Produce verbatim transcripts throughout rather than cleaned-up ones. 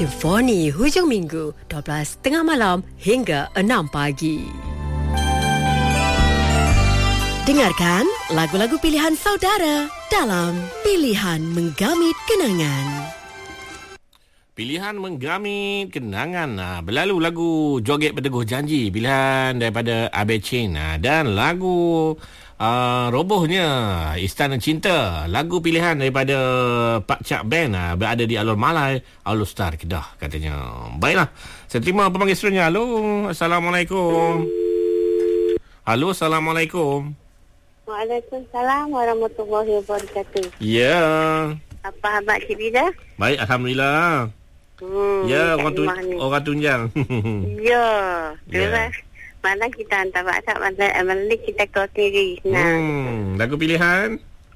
Simfoni hujung minggu dua belas tiga puluh malam hingga enam pagi. Dengarkan lagu-lagu pilihan saudara dalam Pilihan Menggamit Kenangan. Pilihan Menggamit Kenangan. Nah, berlalu lagu Joget Berteguh Janji, pilihan daripada Abe Chin. Nah, dan lagu uh, robohnya Istana Cinta, lagu pilihan daripada Pak Cak Band. Nah, berada di Alur Malai, Alur Star Kedah katanya. Baiklah, saya terima pemanggil seterusnya. Halo, Assalamualaikum. Halo, Assalamualaikum. Waalaikumsalam warahmatullahi wabarakatuh. Ya. Apa khabar Cik Bida? Baik, Alhamdulillah. Hmm, ya, orang, tu, orang tunjang. ya, ya. Mana kita hantar WhatsApp, mana, mana kita call sendiri. Nah. Hmm, lagu pilihan?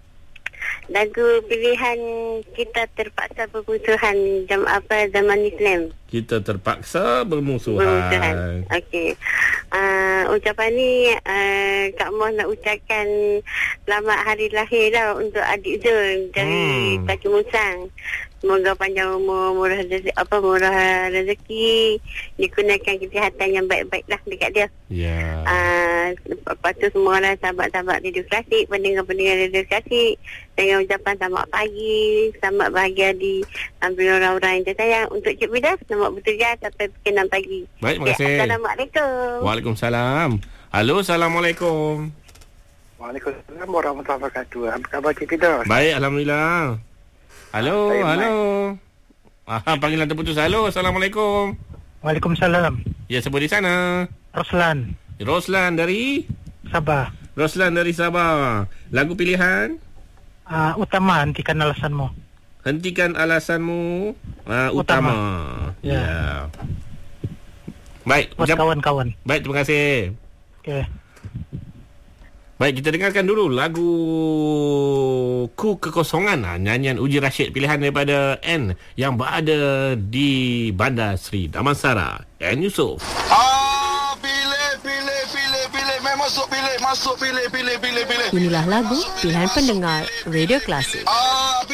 Lagu pilihan Kita Terpaksa Bermusuhan jam apa zaman Islam. Kita terpaksa bermusuhan. Bermusuhan. Okey. Uh, ucapan ni uh, Kak Moh nak ucapkan selamat hari lahir dah untuk adik Zul dari hmm. Kaki Musang. Semoga panjang umur, murah rezeki, apa murah rezeki, dikurniakan kesihatan yang baik-baik lah dekat dia. Ya. Yeah. Uh, lepas tu semua orang sahabat-sahabat Radio Klasik, pendengar-pendengar Radio Klasik, dengan ucapan selamat pagi, selamat bahagia di ambil orang-orang yang tersayang. Untuk Cik Bidas, selamat bertugas sampai pukul enam pagi. Baik, terima kasih. Assalamualaikum. Waalaikumsalam. Halo, Assalamualaikum. Waalaikumsalam warahmatullahi wabarakatuh. Apa khabar Cik Bidas? Baik, Alhamdulillah. Halo, Saya halo. Aha, panggilan terputus. Halo, Assalamualaikum. Waalaikumsalam. Ya, siapa di sana? Roslan. Roslan dari? Sabah. Roslan dari Sabah. Lagu pilihan? Uh, utama, hentikan alasanmu. Hentikan alasanmu uh, utama. utama. Ya. Yeah. Baik. Buat kawan-kawan. Baik, terima kasih. Okey. Baik, kita dengarkan dulu lagu Ku Kekosongan, ha, nyanyian Uji Rashid, pilihan daripada N yang berada di Bandar Seri Damansara, N Yusof. Ah, pilih, pilih, pilih, pilih, main masuk pilih, masuk pilih, pilih, pilih, pilih. Inilah lagu pilihan pendengar Radio Klasik. Ah,